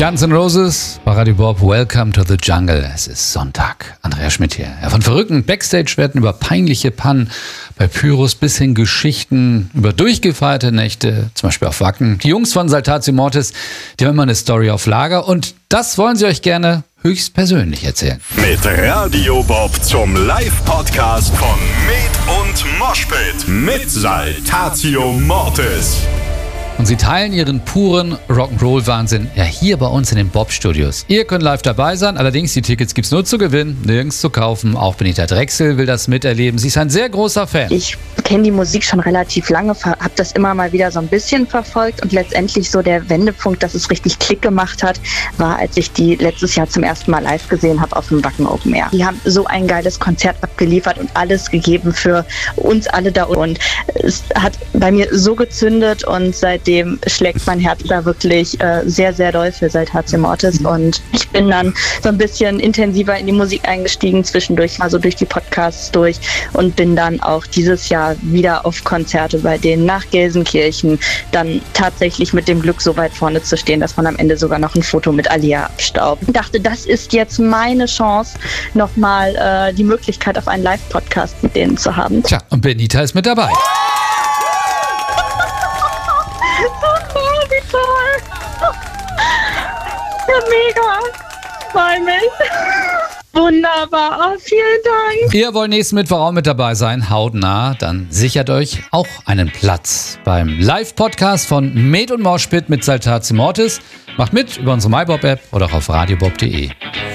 Guns N' Roses bei Radio Bob, Welcome to the Jungle. Es ist Sonntag. Andrea Schmidt hier. Ja, von verrückten Backstage-Werten über peinliche Pannen bei Pyros bis hin Geschichten über durchgefeierte Nächte, zum Beispiel auf Wacken. Die Jungs von Saltatio Mortis, die haben immer eine Story auf Lager und das wollen sie euch gerne höchstpersönlich erzählen. Mit Radio Bob zum Live-Podcast von Med und Moshpit mit Saltatio Mortis. Und sie teilen ihren puren Rock'n'Roll-Wahnsinn ja hier bei uns in den Bob-Studios. Ihr könnt live dabei sein, allerdings die Tickets gibt's nur zu gewinnen, nirgends zu kaufen. Auch Benita Drechsel will das miterleben. Sie ist ein sehr großer Fan. Ich kenne die Musik schon relativ lange, habe das immer mal wieder so ein bisschen verfolgt und letztendlich so der Wendepunkt, dass es richtig Klick gemacht hat, war, als ich die letztes Jahr zum ersten Mal live gesehen habe auf dem Wacken Open Air. Die haben so ein geiles Konzert abgeliefert und alles gegeben für uns alle da und es hat bei mir so gezündet und seitdem schlägt mein Herz da wirklich sehr, sehr doll für Saltatio Mortis und ich bin dann so ein bisschen intensiver in die Musik eingestiegen, zwischendurch mal so durch die Podcasts durch und bin dann auch dieses Jahr wieder auf Konzerte bei denen nach Gelsenkirchen, dann tatsächlich mit dem Glück so weit vorne zu stehen, dass man am Ende sogar noch ein Foto mit Alia abstaubt. Ich dachte, das ist jetzt meine Chance, nochmal die Möglichkeit auf einen Live-Podcast mit denen zu haben. Tja, und Benita ist mit dabei. Wie toll! Ja, mega! Freu mich! Wunderbar! Oh, vielen Dank! Ihr wollt nächsten Mittwoch auch mit dabei sein, hautnah, dann sichert euch auch einen Platz beim Live-Podcast von Med und Moshpit mit Saltatio Mortis. Macht mit über unsere MyBob-App oder auch auf radiobob.de.